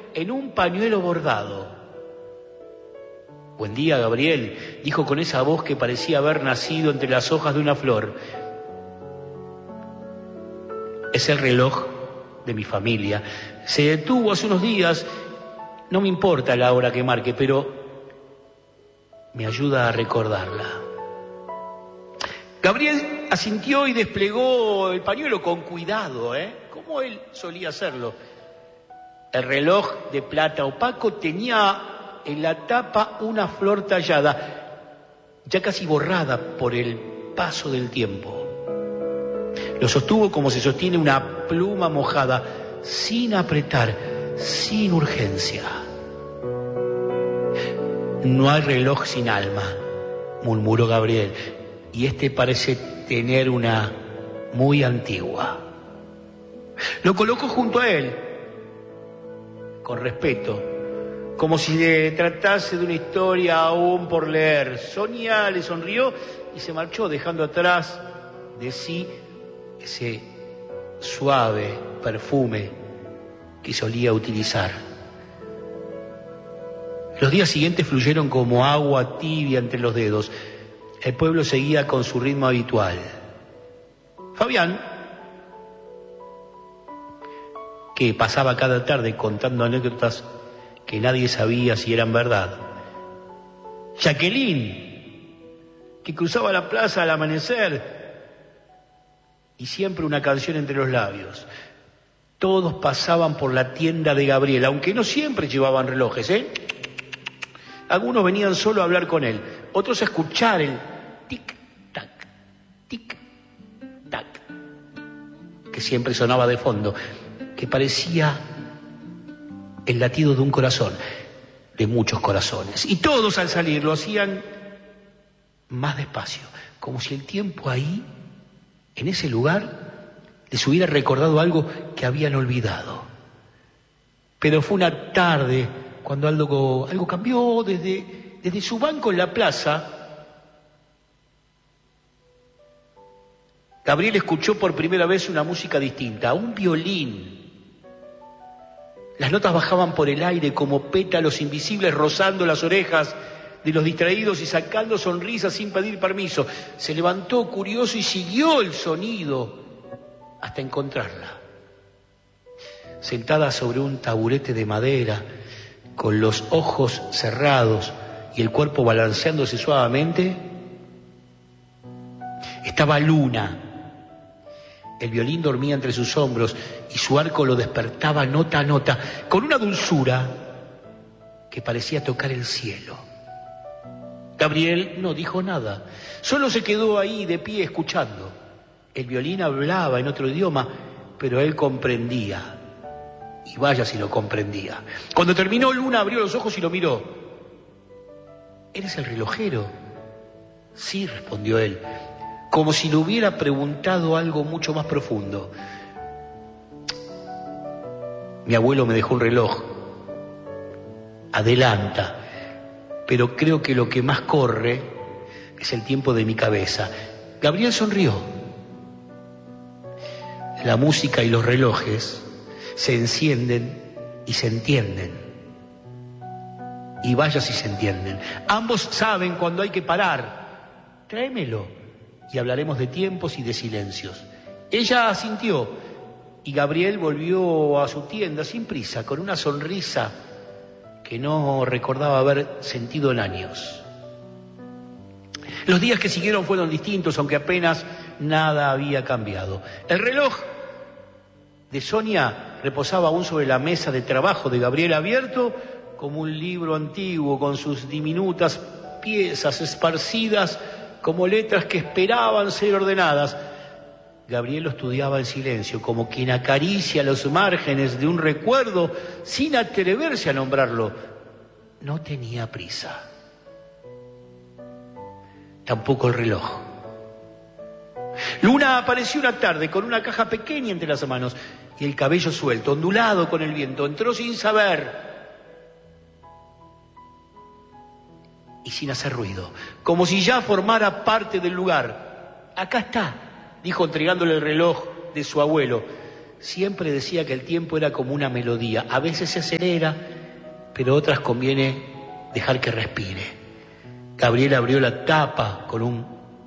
en un pañuelo bordado. «Buen día, Gabriel», dijo con esa voz que parecía haber nacido entre las hojas de una flor. «Es el reloj de mi familia. Se detuvo hace unos días. No me importa la hora que marque, pero me ayuda a recordarla». Gabriel asintió y desplegó el pañuelo con cuidado, como él solía hacerlo. El reloj de plata opaco tenía en la tapa una flor tallada, ya casi borrada por el paso del tiempo. Lo sostuvo como se sostiene una pluma mojada, sin apretar, sin urgencia. «No hay reloj sin alma», murmuró Gabriel, «y este parece tener una muy antigua». Lo colocó junto a él, con respeto, como si le tratase de una historia aún por leer. Sonia le sonrió y se marchó, dejando atrás de sí ese suave perfume que solía utilizar. Los días siguientes fluyeron como agua tibia entre los dedos. El pueblo seguía con su ritmo habitual. Fabián, que pasaba cada tarde contando anécdotas que nadie sabía si eran verdad. Jacqueline, que cruzaba la plaza al amanecer y siempre una canción entre los labios. Todos pasaban por la tienda de Gabriel, aunque no siempre llevaban relojes, Algunos venían solo a hablar con él, otros a escuchar el tic-tac, tic-tac, que siempre sonaba de fondo, que parecía el latido de un corazón, de muchos corazones. Y todos al salir lo hacían más despacio, como si el tiempo ahí, en ese lugar, les hubiera recordado algo que habían olvidado. Pero fue una tarde cuando algo cambió. Desde su banco en la plaza, Gabriel escuchó por primera vez una música distinta, un violín. Las notas bajaban por el aire como pétalos invisibles rozando las orejas de los distraídos y sacando sonrisas sin pedir permiso. Se levantó curioso y siguió el sonido hasta encontrarla. Sentada sobre un taburete de madera, con los ojos cerrados y el cuerpo balanceándose suavemente, estaba Luna. El violín dormía entre sus hombros y su arco lo despertaba nota a nota, con una dulzura que parecía tocar el cielo. Gabriel no dijo nada, solo se quedó ahí de pie escuchando. El violín hablaba en otro idioma, pero él comprendía. Y vaya si lo comprendía. Cuando terminó, Luna abrió los ojos y lo miró. «¿Eres el relojero?» «Sí», respondió él, como si le hubiera preguntado algo mucho más profundo. «Mi abuelo me dejó un reloj. Adelanta, pero creo que lo que más corre es el tiempo de mi cabeza». Gabriel sonrió. La música y los relojes se encienden y se entienden. Y vaya si se entienden. Ambos saben cuando hay que parar. «Tráemelo y hablaremos de tiempos y de silencios». Ella asintió y Gabriel volvió a su tienda sin prisa, con una sonrisa que no recordaba haber sentido en años. Los días que siguieron fueron distintos, aunque apenas nada había cambiado. El reloj de Sonia reposaba aún sobre la mesa de trabajo de Gabriel, abierto como un libro antiguo, con sus diminutas piezas esparcidas como letras que esperaban ser ordenadas. Gabriel lo estudiaba en silencio, como quien acaricia los márgenes de un recuerdo sin atreverse a nombrarlo. No tenía prisa. Tampoco el reloj. Luna apareció una tarde con una caja pequeña entre las manos y el cabello suelto, ondulado con el viento. Entró sin saber y sin hacer ruido, como si ya formara parte del lugar. «Acá está», dijo entregándole el reloj de su abuelo. siempre decía que el tiempo era como una melodía. A veces se acelera, pero otras conviene dejar que respire. Gabriel abrió la tapa con un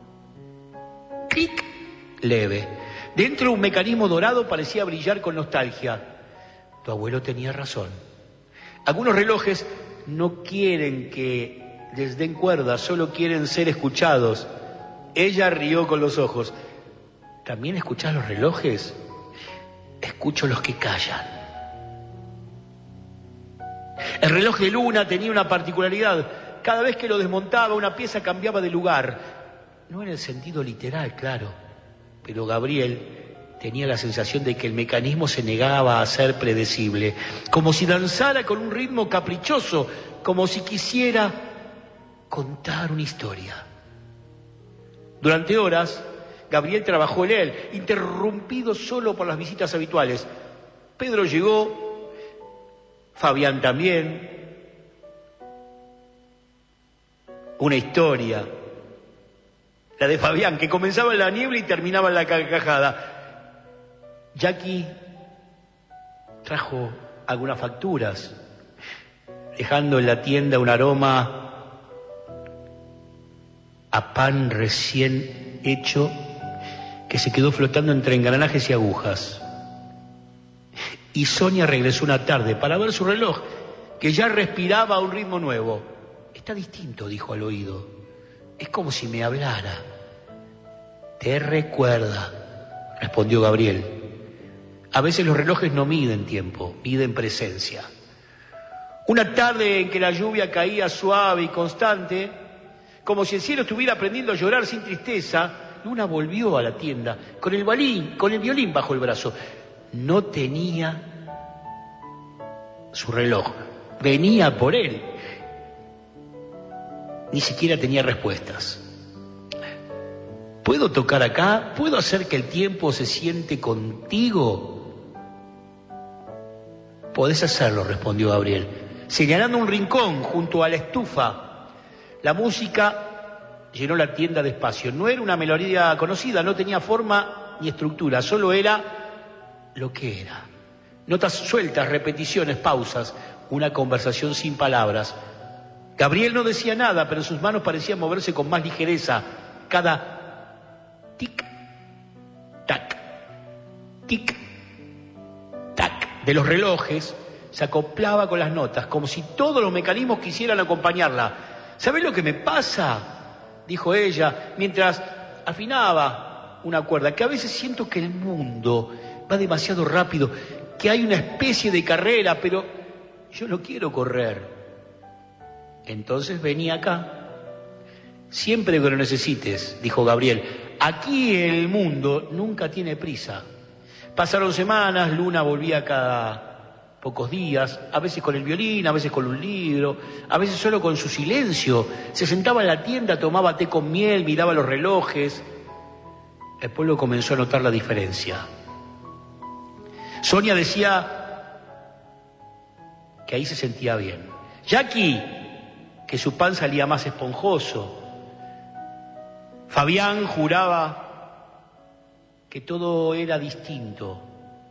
clic leve. Dentro un mecanismo dorado parecía brillar con nostalgia. Tu abuelo tenía razón. Algunos relojes no quieren que les den cuerda, solo quieren ser escuchados. Ella rió con los ojos. ¿También escuchás los relojes? Escucho los que callan. El reloj de luna tenía una particularidad. Cada vez que lo desmontaba, una pieza cambiaba de lugar. No en el sentido literal, claro. Pero Gabriel tenía la sensación de que el mecanismo se negaba a ser predecible. Como si danzara con un ritmo caprichoso. Como si quisiera contar una historia. Durante horas, Gabriel trabajó en él, interrumpido solo por las visitas habituales. Pedro llegó, Fabián también. Una historia, la de Fabián, que comenzaba en la niebla y terminaba en la carcajada. Jackie trajo algunas facturas, dejando en la tienda un aroma a pan recién hecho que se quedó flotando entre engranajes y agujas. Y Sonia regresó una tarde para ver su reloj, que ya respiraba a un ritmo nuevo. Está distinto, dijo al oído. Es como si me hablara. Te recuerda, respondió Gabriel. A veces los relojes no miden tiempo, miden presencia. Una tarde en que la lluvia caía suave y constante, como si el cielo estuviera aprendiendo a llorar sin tristeza, Luna volvió a la tienda con el violín bajo el brazo. No tenía su reloj, venía por él. Ni siquiera tenía respuestas. ¿Puedo tocar acá? ¿Puedo hacer que el tiempo se siente contigo? Podés hacerlo, respondió Gabriel, señalando un rincón junto a la estufa. La música llenó la tienda de espacio. No era una melodía conocida, no tenía forma ni estructura, solo era lo que era. Notas sueltas, repeticiones, pausas, una conversación sin palabras. Gabriel no decía nada, pero sus manos parecían moverse con más ligereza. Cada tic-tac, tic-tac de los relojes se acoplaba con las notas, como si todos los mecanismos quisieran acompañarla. ¿Sabés lo que me pasa?, dijo ella, mientras afinaba una cuerda, que a veces siento que el mundo va demasiado rápido, que hay una especie de carrera, pero yo no quiero correr. Entonces vení acá. Siempre que lo necesites, dijo Gabriel. Aquí el mundo nunca tiene prisa. Pasaron semanas, Luna volvía cada pocos días, a veces con el violín, a veces con un libro, a veces solo con su silencio. Se sentaba en la tienda, tomaba té con miel, miraba los relojes. El pueblo comenzó a notar la diferencia. Sonia decía que ahí se sentía bien. Jackie, que su pan salía más esponjoso. Fabián juraba que todo era distinto.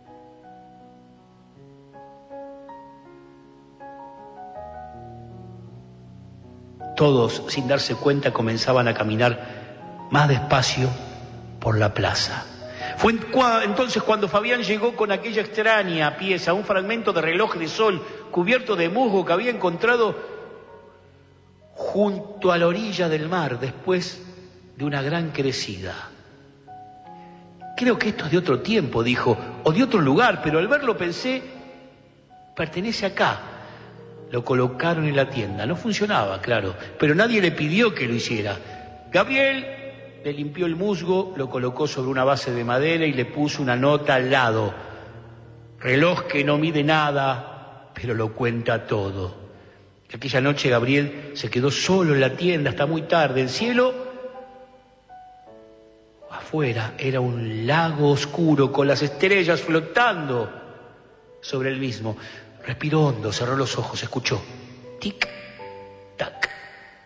Todos, sin darse cuenta, comenzaban a caminar más despacio por la plaza. Fue entonces cuando Fabián llegó con aquella extraña pieza, un fragmento de reloj de sol cubierto de musgo que había encontrado junto a la orilla del mar después de una gran crecida. Creo que esto es de otro tiempo, dijo, o de otro lugar, pero al verlo pensé, pertenece acá. Lo colocaron en la tienda. No funcionaba, claro, pero nadie le pidió que lo hiciera. Gabriel le limpió el musgo, lo colocó sobre una base de madera y le puso una nota al lado. Reloj que no mide nada, pero lo cuenta todo. Aquella noche Gabriel se quedó solo en la tienda hasta muy tarde. El cielo afuera era un lago oscuro con las estrellas flotando sobre el mismo. Respiró hondo, cerró los ojos, escuchó. Tic-tac,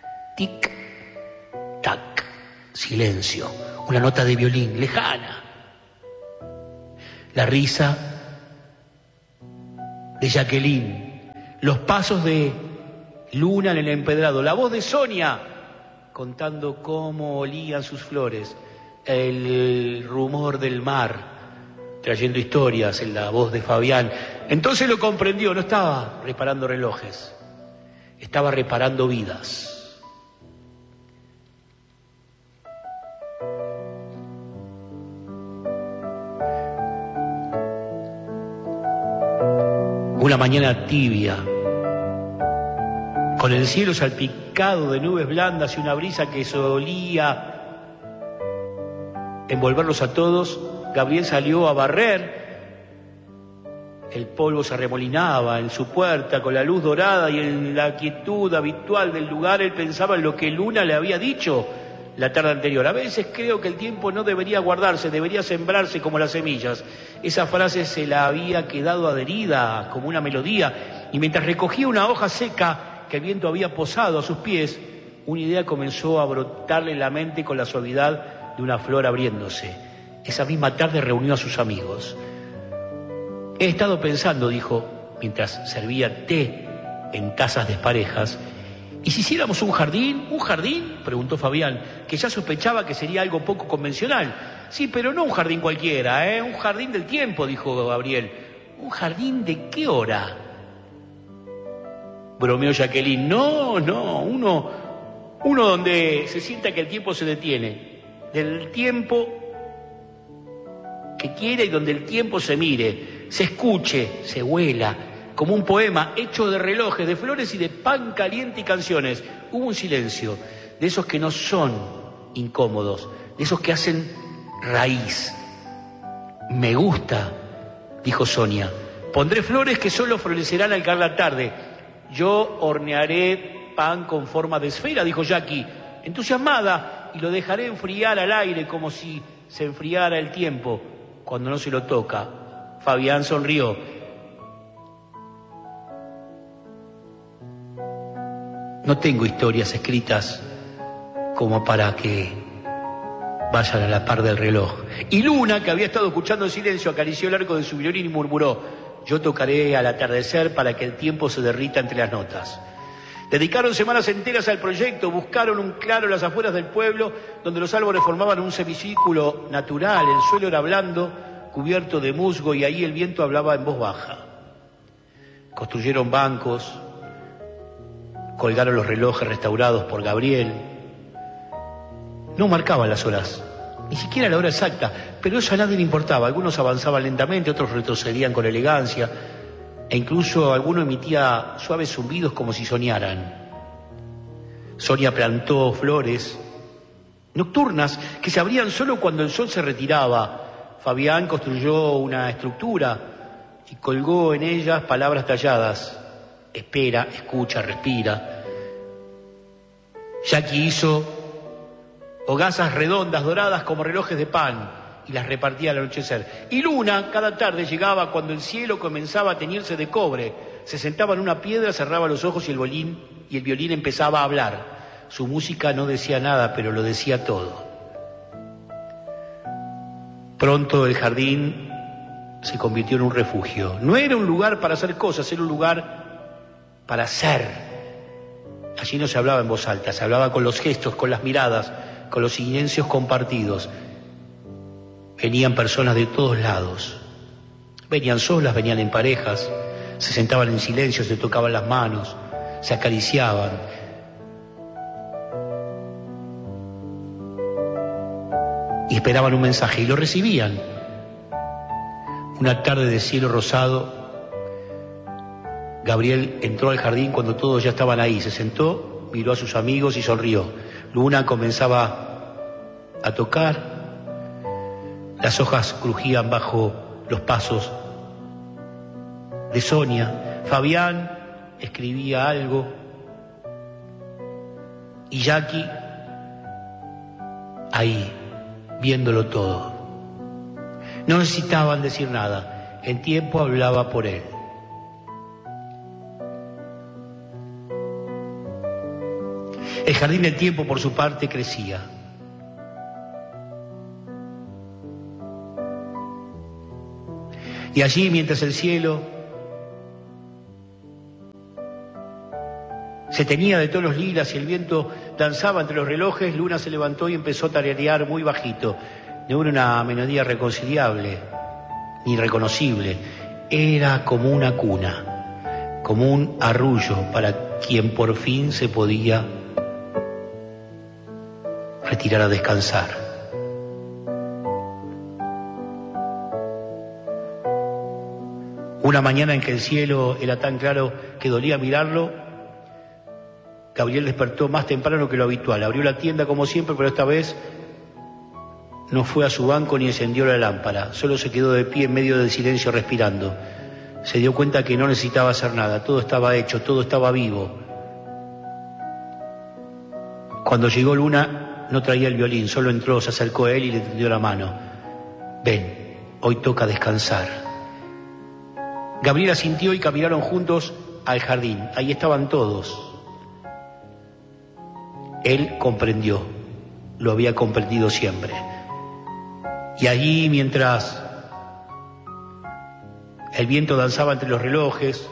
tic-tac. Silencio, una nota de violín lejana. La risa de Jacqueline, los pasos de Luna en el empedrado, la voz de Sonia contando cómo olían sus flores, el rumor del mar trayendo historias en la voz de Fabián. Entonces lo comprendió, no estaba reparando relojes, estaba reparando vidas. Una mañana tibia, con el cielo salpicado de nubes blandas y una brisa que solía envolverlos a todos, Gabriel salió a barrer. El polvo se arremolinaba en su puerta con la luz dorada y en la quietud habitual del lugar él pensaba en lo que Luna le había dicho la tarde anterior. A veces creo que el tiempo no debería guardarse, debería sembrarse como las semillas. Esa frase se la había quedado adherida como una melodía, y mientras recogía una hoja seca que el viento había posado a sus pies, una idea comenzó a brotarle en la mente con la suavidad de una flor abriéndose. Esa misma tarde reunió a sus amigos. He estado pensando, dijo, mientras servía té en tazas desparejas, ¿y si hiciéramos un jardín? ¿Un jardín?, preguntó Fabián, que ya sospechaba que sería algo poco convencional. Sí, pero no un jardín cualquiera, un jardín del tiempo, dijo Gabriel. ¿Un jardín de qué hora?, bromeó Jacqueline. No, uno donde se sienta que el tiempo se detiene, del tiempo que quiera y donde el tiempo se mire, se escuche, se huela, como un poema hecho de relojes, de flores y de pan caliente y canciones. Hubo un silencio, de esos que no son incómodos, de esos que hacen raíz. Me gusta, dijo Sonia. Pondré flores que solo florecerán al caer la tarde. Yo hornearé pan con forma de esfera, dijo Jackie, entusiasmada, y lo dejaré enfriar al aire como si se enfriara el tiempo cuando no se lo toca. Fabián sonrió. No tengo historias escritas como para que vayan a la par del reloj. Y Luna, que había estado escuchando en silencio, acarició el arco de su violín y murmuró: yo tocaré al atardecer para que el tiempo se derrita entre las notas. Dedicaron semanas enteras al proyecto, buscaron un claro en las afueras del pueblo, donde los árboles formaban un semicírculo natural, el suelo era blando, cubierto de musgo, y ahí el viento hablaba en voz baja. Construyeron bancos, colgaron los relojes restaurados por Gabriel. No marcaban las horas, ni siquiera la hora exacta, pero eso a nadie le importaba. Algunos avanzaban lentamente, otros retrocedían con elegancia, e incluso alguno emitía suaves zumbidos como si soñaran. Sonia plantó flores nocturnas que se abrían solo cuando el sol se retiraba. Fabián construyó una estructura y colgó en ellas palabras talladas: espera, escucha, respira. Jackie hizo hogazas redondas, doradas como relojes de pan, y las repartía al anochecer. Y Luna cada tarde llegaba cuando el cielo comenzaba a teñirse de cobre. Se sentaba en una piedra, cerraba los ojos y el violín empezaba a hablar. Su música no decía nada, pero lo decía todo. Pronto el jardín se convirtió en un refugio. No era un lugar para hacer cosas, era un lugar para ser. Allí no se hablaba en voz alta, se hablaba con los gestos, con las miradas, con los silencios compartidos. Venían personas de todos lados. Venían solas, venían en parejas, se sentaban en silencio, se tocaban las manos, se acariciaban. Y esperaban un mensaje y lo recibían. Una tarde de cielo rosado, Gabriel entró al jardín cuando todos ya estaban ahí. Se sentó, miró a sus amigos y sonrió. Luna comenzaba a tocar. Las hojas crujían bajo los pasos de Sonia. Fabián escribía algo. Y Jackie ahí, viéndolo todo. No necesitaban decir nada. El tiempo hablaba por él. El jardín del tiempo, por su parte, crecía. Y allí, mientras el cielo Se teñía de tonos lilas y el viento danzaba entre los relojes. Luna se levantó y empezó a tararear muy bajito. No era una melodía reconciliable ni reconocible. Era como una cuna, como un arrullo para quien por fin se podía retirar a descansar. Una mañana en que el cielo era tan claro que dolía mirarlo, Gabriel despertó más temprano que lo habitual. Abrió la tienda como siempre, pero esta vez no fue a su banco ni encendió la lámpara. Solo se quedó de pie en medio del silencio respirando. Se dio cuenta que no necesitaba hacer nada. Todo estaba hecho, todo estaba vivo. Cuando llegó Luna, no traía el violín. Solo entró, se acercó a él y le tendió la mano. Ven, hoy toca descansar. Gabriel asintió y caminaron juntos al jardín. Ahí estaban todos. Él comprendió, lo había comprendido siempre. Y allí, mientras el viento danzaba entre los relojes,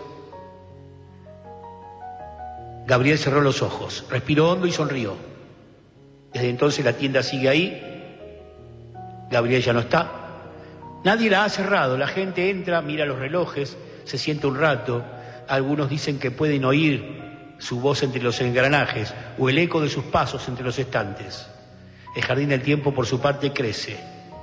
Gabriel cerró los ojos, respiró hondo y sonrió. Desde entonces la tienda sigue ahí, Gabriel ya no está. Nadie la ha cerrado, la gente entra, mira los relojes, se sienta un rato. Algunos dicen que pueden oír su voz entre los engranajes o el eco de sus pasos entre los estantes. El jardín del tiempo, por su parte, crece.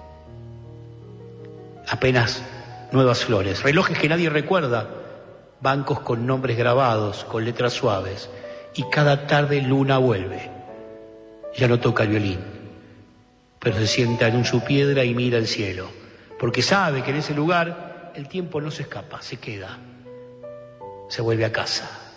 Apenas nuevas flores, relojes que nadie recuerda, bancos con nombres grabados, con letras suaves. Y cada tarde Luna vuelve. Ya no toca el violín, pero se sienta en su piedra y mira el cielo, porque sabe que en ese lugar el tiempo no se escapa, se queda, se vuelve a casa.